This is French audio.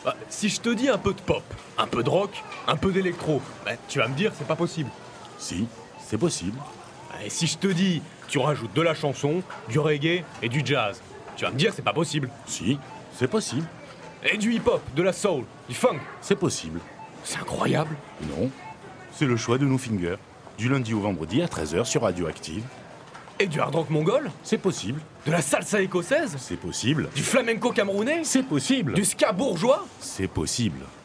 Bah, si je te dis un peu de pop, un peu de rock, un peu d'électro, bah, tu vas me dire c'est pas possible. Si, c'est possible. Et si je te dis tu rajoutes de la chanson, du reggae et du jazz, tu vas me dire c'est pas possible. Si, c'est possible. Et du hip-hop, de la soul, du funk, C'est possible. c'est incroyable. Non, c'est le choix de nos fingers. Du lundi au vendredi à 13h sur Radioactive. Et du hard rock mongol, C'est possible. de la salsa écossaise, C'est possible. du flamenco camerounais, C'est possible. du ska bourgeois. C'est possible.